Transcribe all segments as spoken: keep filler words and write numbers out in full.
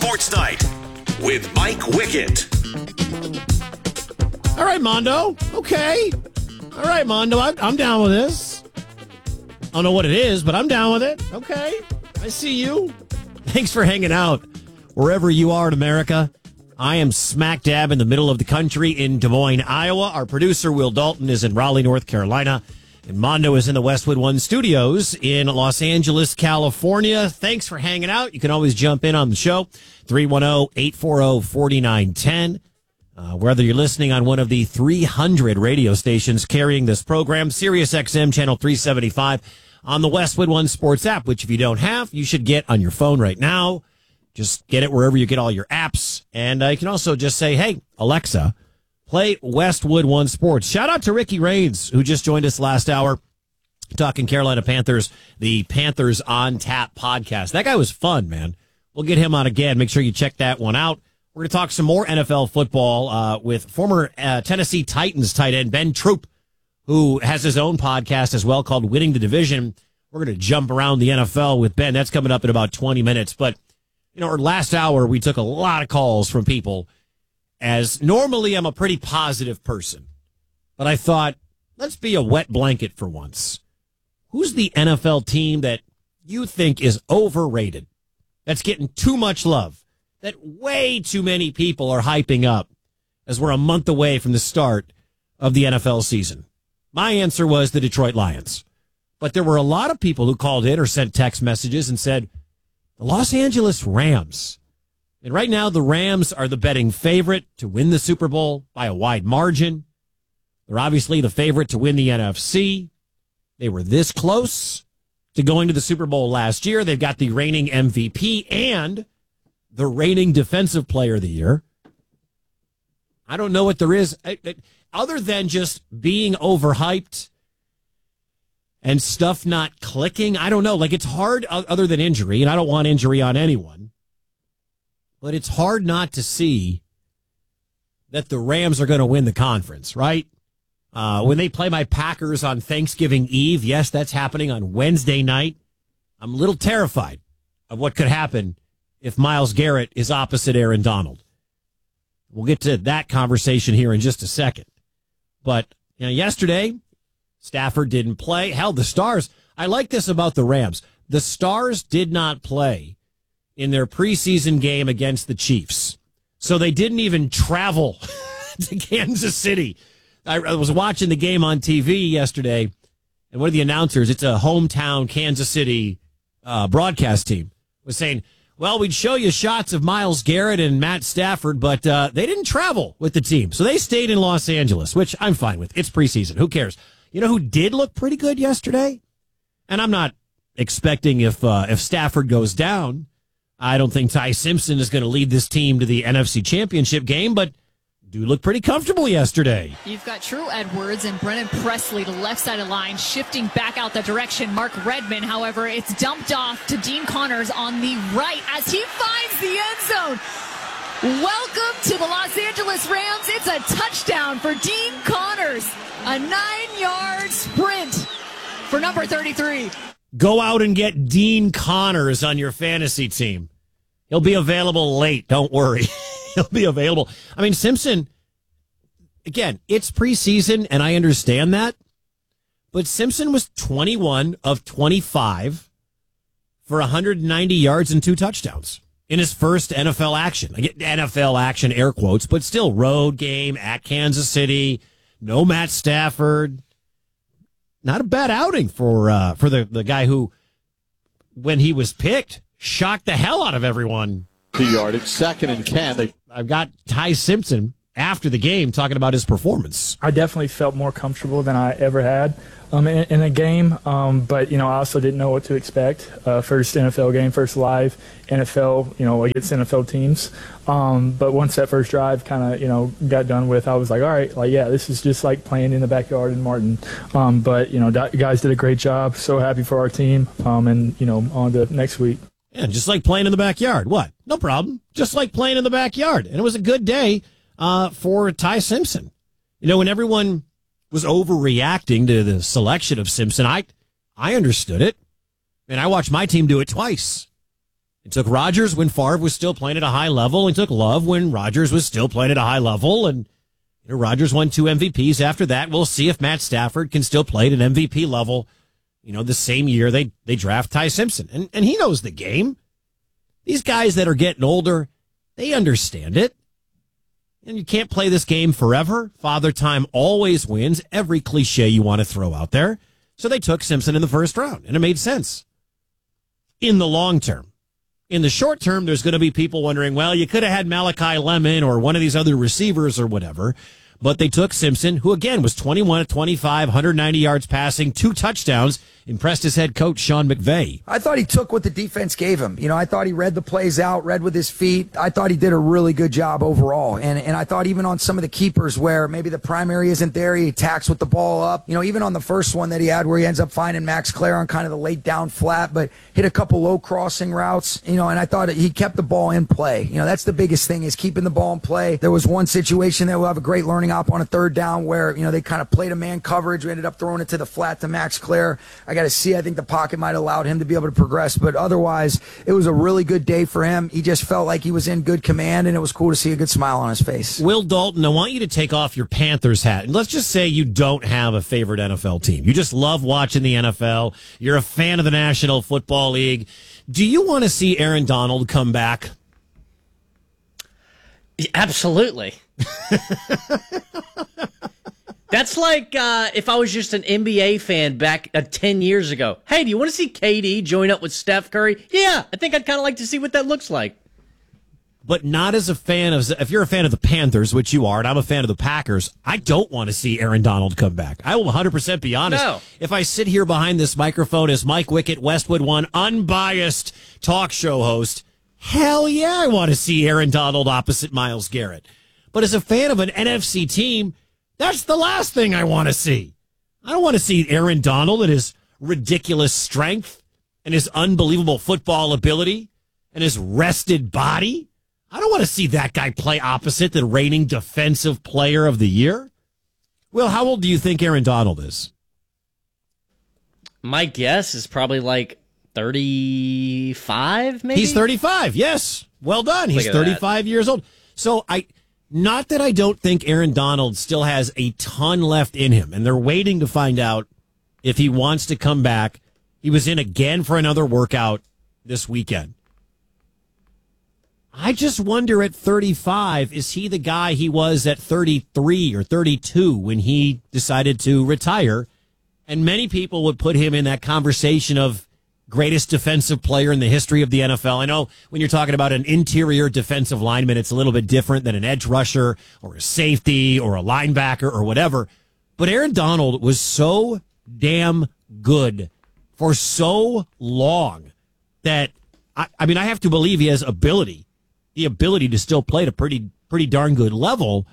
Sports Night with Mike Wickett. All right, Mondo. Okay. All right, Mondo. I, I'm down with this. I don't know what it is, but I'm down with it. Okay. I see you. Thanks for hanging out wherever you are in America. I am smack dab in the middle of the country in Des Moines, Iowa. Our producer, Will Dalton, is in Raleigh, North Carolina. And Mondo is in the Westwood One studios in Los Angeles, California. Thanks for hanging out. You can always jump in on the show. three one zero, eight four zero, four nine one zero. Uh, whether you're listening on one of the three hundred radio stations carrying this program, Sirius X M Channel three seventy-five, on the Westwood One Sports app, which if you don't have, you should get on your phone right now. Just get it wherever you get all your apps. And uh, you can also just say, hey, Alexa, play Westwood One Sports. Shout out to Ricky Raines, who just joined us last hour, talking Carolina Panthers, the Panthers on Tap podcast. That guy was fun, man. We'll get him on again. Make sure you check that one out. We're going to talk some more N F L football uh, with former uh, Tennessee Titans tight end Ben Troop, who has his own podcast as well called Winning the Division. We're going to jump around the N F L with Ben. That's coming up in about twenty minutes. But, you know, our last hour, we took a lot of calls from people, as normally I'm a pretty positive person. But I thought, let's be a wet blanket for once. Who's the N F L team that you think is overrated, that's getting too much love, that way too many people are hyping up as we're a month away from the start of the N F L season? My answer was the Detroit Lions. But there were a lot of people who called in or sent text messages and said, the Los Angeles Rams. And right now, the Rams are the betting favorite to win the Super Bowl by a wide margin. They're obviously the favorite to win the N F C. They were this close to going to the Super Bowl last year. They've got the reigning M V P and the reigning Defensive Player of the Year. I don't know what there is other than just being overhyped and stuff not clicking. I don't know. Like, it's hard other than injury, and I don't want injury on anyone, but it's hard not to see that the Rams are going to win the conference, right? Uh, when they play my Packers on Thanksgiving Eve, yes, that's happening on Wednesday night. I'm a little terrified of what could happen if Myles Garrett is opposite Aaron Donald. We'll get to that conversation here in just a second. But, you know, yesterday, Stafford didn't play. Hell, the Stars, I like this about the Rams. The Stars did not play in their preseason game against the Chiefs. So they didn't even travel to Kansas City. I, I was watching the game on T V yesterday, and one of the announcers, it's a hometown Kansas City uh, broadcast team, was saying, well, we'd show you shots of Myles Garrett and Matt Stafford, but uh, they didn't travel with the team. So they stayed in Los Angeles, which I'm fine with. It's preseason. Who cares? You know who did look pretty good yesterday? And I'm not expecting if uh, if Stafford goes down, I don't think Ty Simpson is going to lead this team to the N F C Championship game, but do look pretty comfortable yesterday. You've got True Edwards and Brennan Presley to left side of line, shifting back out the direction. Mark Redmond, however, it's dumped off to Dean Connors on the right as he finds the end zone. Welcome to the Los Angeles Rams. It's a touchdown for Dean Connors. A nine-yard sprint for number thirty-three. Go out and get Dean Connors on your fantasy team. He'll be available late. Don't worry. He'll be available. I mean, Simpson, again, it's preseason, and I understand that. But Simpson was twenty-one of twenty-five for one hundred ninety yards and two touchdowns in his first N F L action. I get N F L action, air quotes, but still road game at Kansas City. No Matt Stafford. Not a bad outing for uh, for the, the guy who, when he was picked, shocked the hell out of everyone. Two yardage, second and ten. They- I've got Ty Simpson after the game talking about his performance. I definitely felt more comfortable than I ever had um, in, in a game, um, but, you know, I also didn't know what to expect. Uh, first N F L game, first live N F L, you know, against N F L teams. Um, but once that first drive kind of, you know, got done with, I was like, all right, like, yeah, this is just like playing in the backyard in Martin. Um, but, you know, guys did a great job. So happy for our team. Um, and, you know, on to next week. Yeah, just like playing in the backyard. What? No problem. Just like playing in the backyard. And it was a good day uh, for Ty Simpson. You know, when everyone was overreacting to the selection of Simpson, I I understood it. And I watched my team do it twice. It took Rodgers when Favre was still playing at a high level. It took Love when Rodgers was still playing at a high level. And you know, Rodgers won two M V Ps after that. We'll see if Matt Stafford can still play at an M V P level, you know, the same year they, they draft Ty Simpson. And, and he knows the game. These guys that are getting older, they understand it. And you can't play this game forever. Father Time always wins. Every cliche you want to throw out there. So they took Simpson in the first round, and it made sense in the long term. In the short term, there's going to be people wondering, well, you could have had Malachi Lemon or one of these other receivers or whatever. But they took Simpson, who, again, was twenty-one of twenty-five, one hundred ninety yards passing, two touchdowns, impressed his head coach, Sean McVay. I thought he took what the defense gave him. You know, I thought he read the plays out, read with his feet. I thought he did a really good job overall. And and I thought even on some of the keepers where maybe the primary isn't there, he attacks with the ball up. You know, even on the first one that he had where he ends up finding Max Clare on kind of the late down flat, but hit a couple low crossing routes, you know, and I thought he kept the ball in play. You know, that's the biggest thing is keeping the ball in play. There was one situation that we'll have a great learning op on a third down where, you know, they kind of played a man coverage. We ended up throwing it to the flat to Max Clare. I got to see, I think the pocket might have allowed him to be able to progress, but otherwise it was a really good day for him. He just felt like he was in good command, and it was cool to see a good smile on his face. Will Dalton, I want you to take off your Panthers hat, and let's just say you don't have a favorite N F L team. You just love watching the N F L. You're a fan of the National Football League. Do you want to see Aaron Donald come back? Absolutely. That's like uh, if I was just an N B A fan back uh, ten years ago. Hey, do you want to see K D join up with Steph Curry? Yeah, I think I'd kind of like to see what that looks like. But not as a fan of, if you're a fan of the Panthers, which you are, and I'm a fan of the Packers, I don't want to see Aaron Donald come back. I will one hundred percent be honest. No. If I sit here behind this microphone as Mike Wickett, Westwood One, unbiased talk show host, hell yeah, I want to see Aaron Donald opposite Myles Garrett. But as a fan of an N F C team, that's the last thing I want to see. I don't want to see Aaron Donald and his ridiculous strength and his unbelievable football ability and his rested body. I don't want to see that guy play opposite the reigning defensive player of the year. Will, how old do you think Aaron Donald is? My guess is probably like thirty-five, maybe? He's thirty-five, yes. Well done. He's thirty-five that. years old. So I... Not that I don't think Aaron Donald still has a ton left in him, and they're waiting to find out if he wants to come back. He was in again for another workout this weekend. I just wonder at thirty-five, is he the guy he was at thirty-three or thirty-two when he decided to retire? And many people would put him in that conversation of greatest defensive player in the history of the N F L. I know when you're talking about an interior defensive lineman, it's a little bit different than an edge rusher or a safety or a linebacker or whatever. But Aaron Donald was so damn good for so long that, I, I mean, I have to believe he has ability, the ability to still play at a pretty, pretty darn good level.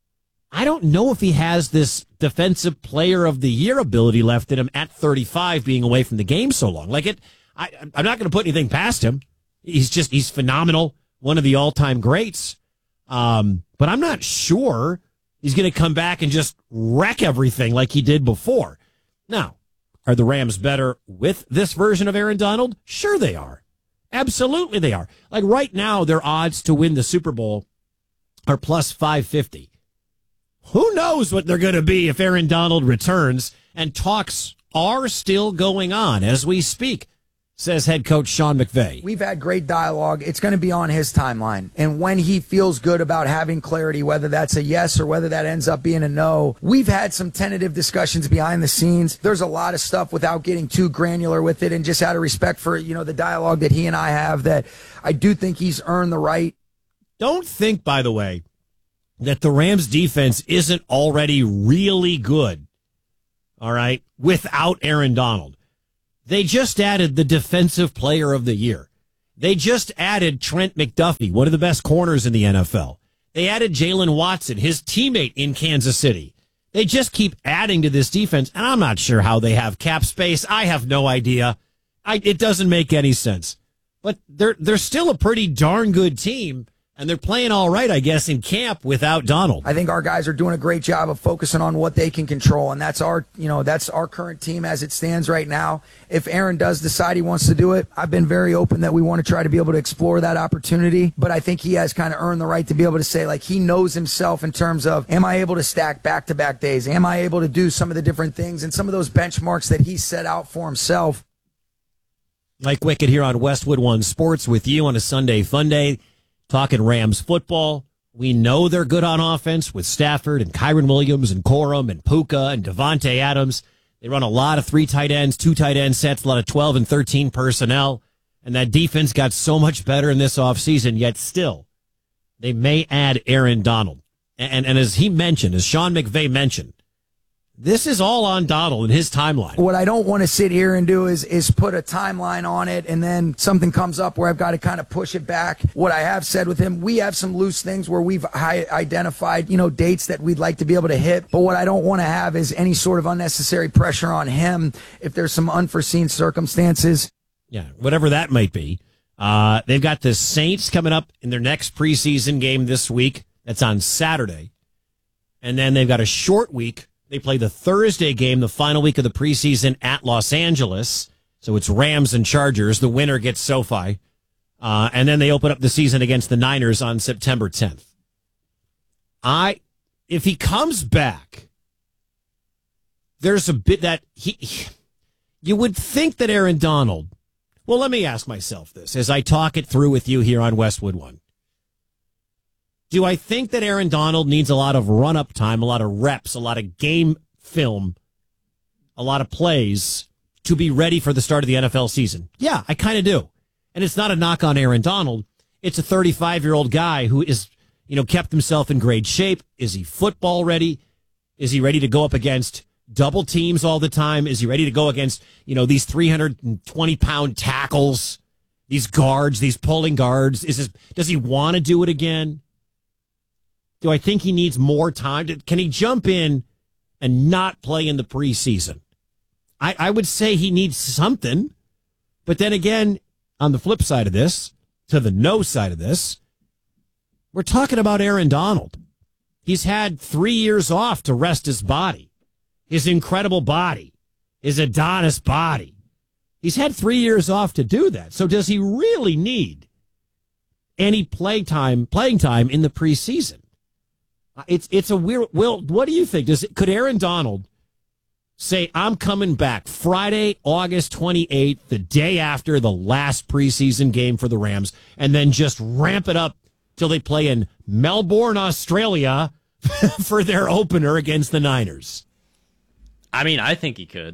I don't know if he has this defensive player of the year ability left in him at thirty-five, being away from the game so long. Like it, I, I'm not going to put anything past him. He's just, he's phenomenal. One of the all-time greats. Um, but I'm not sure he's going to come back and just wreck everything like he did before. Now, are the Rams better with this version of Aaron Donald? Sure they are. Absolutely they are. Like right now, their odds to win the Super Bowl are plus five fifty. Who knows what they're going to be if Aaron Donald returns, and talks are still going on as we speak, says head coach Sean McVay. We've had great dialogue. It's going to be on his timeline. And when he feels good about having clarity, whether that's a yes or whether that ends up being a no, we've had some tentative discussions behind the scenes. There's a lot of stuff without getting too granular with it, and just out of respect for, you know, the dialogue that he and I have, that I do think he's earned the right. Don't think, by the way, that the Rams defense isn't already really good, all right, without Aaron Donald. They just added the defensive player of the year. They just added Trent McDuffie, one of the best corners in the N F L. They added Jalen Watson, his teammate in Kansas City. They just keep adding to this defense, and I'm not sure how they have cap space. I have no idea. I, it doesn't make any sense. But they're they're still a pretty darn good team. And they're playing all right, I guess, in camp without Donald. I think our guys are doing a great job of focusing on what they can control, and that's our, you know, that's our current team as it stands right now. If Aaron does decide he wants to do it, I've been very open that we want to try to be able to explore that opportunity, but I think he has kind of earned the right to be able to say, like, he knows himself in terms of, am I able to stack back-to-back days? Am I able to do some of the different things and some of those benchmarks that he set out for himself? Mike Wickett here on Westwood One Sports with you on a Sunday Fun Day. Talking Rams football. We know they're good on offense with Stafford and Kyron Williams and Corum and Puka and Devontae Adams. They run a lot of three tight ends, two tight end sets, a lot of twelve and thirteen personnel. And that defense got so much better in this offseason, yet still, they may add Aaron Donald. And, and as he mentioned, as Sean McVay mentioned, this is all on Donald and his timeline. What I don't want to sit here and do is is put a timeline on it and then something comes up where I've got to kind of push it back. What I have said with him, we have some loose things where we've hi- identified, you know, dates that we'd like to be able to hit. But what I don't want to have is any sort of unnecessary pressure on him if there's some unforeseen circumstances. Yeah, whatever that might be. Uh, they've got the Saints coming up in their next preseason game this week. That's on Saturday. And then they've got a short week. They play the Thursday game, the final week of the preseason at Los Angeles. So it's Rams and Chargers. The winner gets SoFi. Uh, and then they open up the season against the Niners on September tenth. I, if he comes back, there's a bit that he, he, you would think that Aaron Donald, well, let me ask myself this as I talk it through with you here on Westwood One. Do I think that Aaron Donald needs a lot of run-up time, a lot of reps, a lot of game film, a lot of plays to be ready for the start of the N F L season? Yeah, I kind of do. And it's not a knock on Aaron Donald. It's a thirty-five-year-old guy who is, you know, kept himself in great shape. Is he football ready? Is he ready to go up against double teams all the time? Is he ready to go against, you know, these three hundred twenty pound tackles, these guards, these pulling guards? Is this, does he want to do it again? Do I think he needs more time? Can he jump in and not play in the preseason? I, I would say he needs something. But then again, on the flip side of this, to the no side of this, we're talking about Aaron Donald. He's had three years off to rest his body, his incredible body, his Adonis body. He's had three years off to do that. So does he really need any play time, playing time in the preseason? It's it's a weird. Will, what do you think? Does it, could Aaron Donald say, I'm coming back Friday, August twenty-eighth, the day after the last preseason game for the Rams, and then just ramp it up till they play in Melbourne, Australia for their opener against the Niners? I mean, I think he could.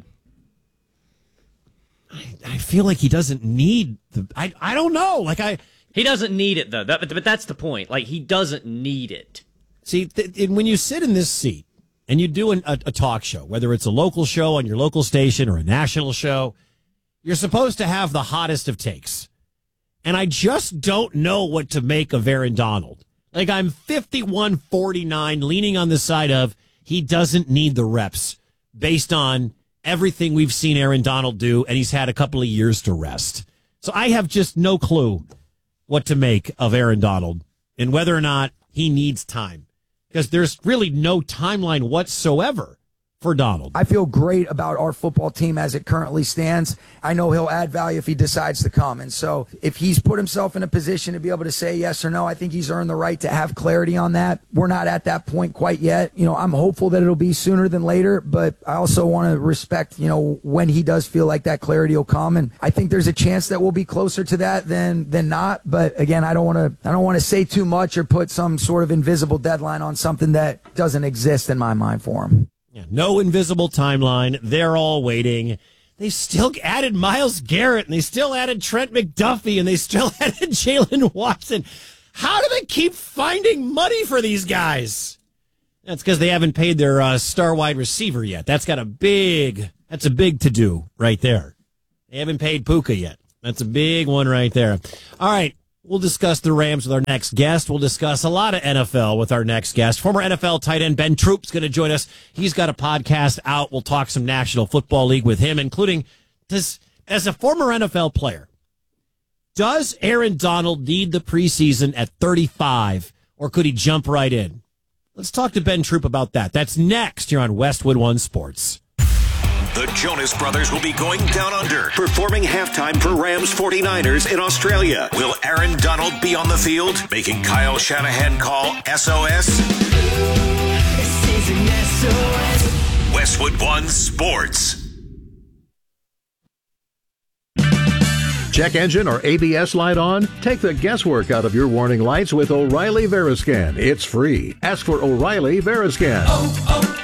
I, I feel like he doesn't need the. I I don't know. Like I. He doesn't need it though. That, but that's the point. Like he doesn't need it. See, th- when you sit in this seat and you do an, a, a talk show, whether it's a local show on your local station or a national show, you're supposed to have the hottest of takes. And I just don't know what to make of Aaron Donald. Like, I'm fifty-one forty-nine leaning on the side of he doesn't need the reps based on everything we've seen Aaron Donald do, and he's had a couple of years to rest. So I have just no clue what to make of Aaron Donald and whether or not he needs time. Because there's really no timeline whatsoever for Donald. I feel great about our football team as it currently stands. I know he'll add value if he decides to come. And so if he's put himself in a position to be able to say yes or no, I think he's earned the right to have clarity on that. We're not at that point quite yet. You know, I'm hopeful that it'll be sooner than later, but I also want to respect, you know, when he does feel like that clarity will come. And I think there's a chance that we'll be closer to that than than not. But again, I don't want to I don't want to say too much or put some sort of invisible deadline on something that doesn't exist in my mind for him. Yeah, no invisible timeline. They're all waiting. They still added Myles Garrett, and they still added Trent McDuffie, and they still added Jalen Watson. How do they keep finding money for these guys? That's because they haven't paid their uh, star wide receiver yet. That's got a big, that's a big to-do right there. They haven't paid Puka yet. That's a big one right there. All right. We'll discuss the Rams with our next guest. We'll discuss a lot of N F L with our next guest. Former N F L tight end Ben Troop's going to join us. He's got a podcast out. We'll talk some National Football League with him, including does, as a former N F L player, Does Aaron Donald need the preseason at thirty-five, or could he jump right in? Let's talk to Ben Troop about that. That's next here on Westwood One Sports. The Jonas Brothers will be going down under, performing halftime for Rams forty-niners in Australia. Will Aaron Donald be on the field, making Kyle Shanahan call S O S? This is an S O S. Westwood One Sports. Check engine or A B S light on? Take the guesswork out of your warning lights with O'Reilly Veriscan. It's free. Ask for O'Reilly Veriscan. Oh,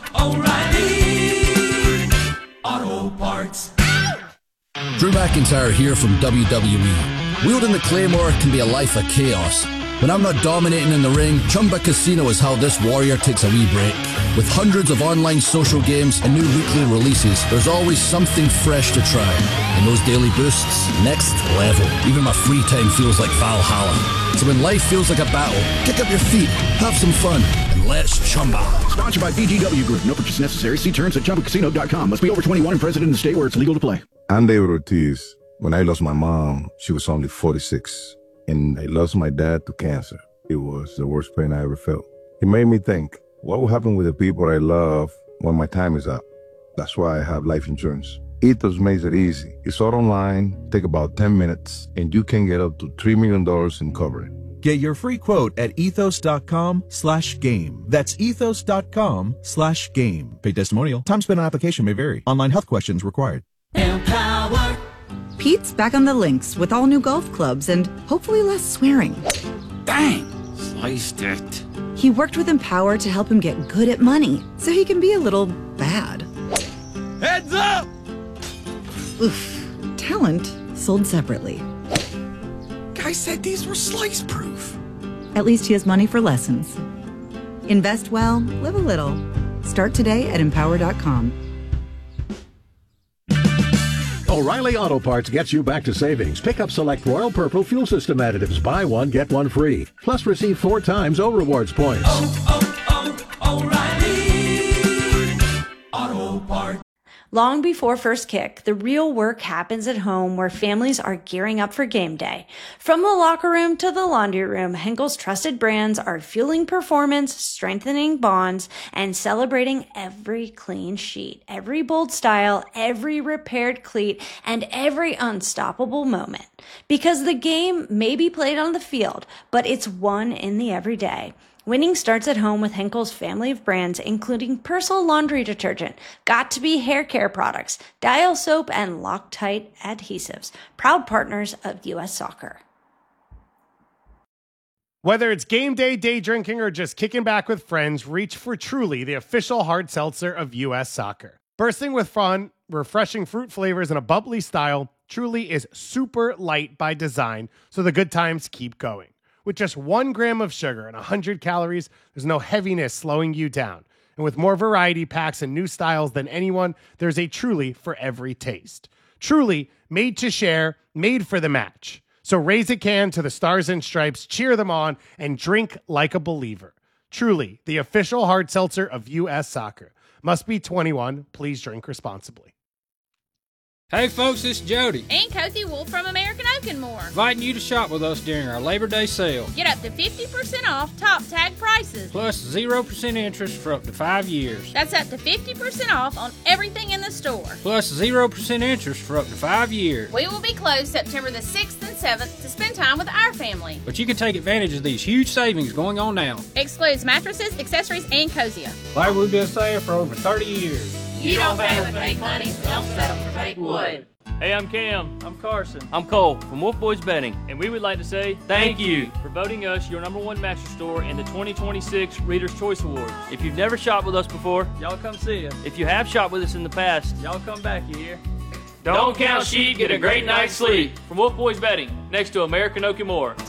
oh, oh, O'Reilly Auto Parts. Drew McIntyre here from W W E. Wielding the Claymore can be a life of chaos. When I'm not dominating in the ring, Chumba Casino is how this warrior takes a wee break. With hundreds of online social games and new weekly releases, there's always something fresh to try. And those daily boosts, next level. Even my free time feels like Valhalla. So when life feels like a battle, kick up your feet, have some fun, and let's Chumba. Sponsored by B G W Group. No purchase necessary. See terms at Chumba Casino dot com. Must be over twenty-one and present in the state where it's legal to play. I'm David Ortiz. When I lost my mom, she was only forty-six. And I lost my dad to cancer. It was the worst pain I ever felt. It made me think, what will happen with the people I love when my time is up? That's why I have life insurance. Ethos makes it easy. It's all online, take about ten minutes, and you can get up to three million dollars in coverage. Get your free quote at ethos.com slash game. That's ethos.com slash game. Paid testimonial. Time spent on application may vary. Online health questions required. Empower. Pete's back on the links with all new golf clubs and hopefully less swearing. Dang! Sliced it. He worked with Empower to help him get good at money so he can be a little bad. Heads up! Oof. Talent sold separately. Guy said these were slice proof. At least he has money for lessons. Invest well, live a little. Start today at empower dot com. O'Reilly Auto Parts gets you back to savings. Pick up select Royal Purple fuel system additives. Buy one, get one free. Plus receive four times O Rewards points. Oh, oh, oh, O'Reilly Auto Parts. Long before first kick, the real work happens at home where families are gearing up for game day. From the locker room to the laundry room, Henkel's trusted brands are fueling performance, strengthening bonds, and celebrating every clean sheet, every bold style, every repaired cleat, and every unstoppable moment. Because the game may be played on the field, but it's won in the everyday. Winning starts at home with Henkel's family of brands, including Persil laundry detergent, Got2b hair care products, Dial soap, and Loctite adhesives. Proud partners of U S Soccer. Whether it's game day, day drinking, or just kicking back with friends, reach for Truly, the official hard seltzer of U S Soccer. Bursting with fun, refreshing fruit flavors, and a bubbly style, Truly is super light by design, so the good times keep going. With just one gram of sugar and one hundred calories, there's no heaviness slowing you down. And with more variety packs and new styles than anyone, there's a Truly for every taste. Truly, made to share, made for the match. So raise a can to the Stars and Stripes, cheer them on, and drink like a believer. Truly, the official hard seltzer of U S Soccer. Must be twenty-one. Please drink responsibly. Hey folks, it's Jody. And Cozy Wolf from American Oak and More. Inviting you to shop with us during our Labor Day sale. Get up to fifty percent off top tag prices. Plus zero percent interest for up to five years. That's up to fifty percent off on everything in the store. Plus zero percent interest for up to five years. We will be closed September the sixth and seventh to spend time with our family. But you can take advantage of these huge savings going on now. Excludes mattresses, accessories, and Cozier. Like we've been saying for over thirty years. You don't bet with fake money, don't settle for fake wood. Hey, I'm Cam. I'm Carson. I'm Cole from Wolf Boys Betting. And we would like to say thank you for voting us your number one mattress store in the twenty twenty-six Reader's Choice Awards. If you've never shopped with us before, y'all come see us. If you have shopped with us in the past, y'all come back, you hear? Don't, Don't count sheep, get a great night's sleep. From Wolf Boys Betting, next to American Oak and More.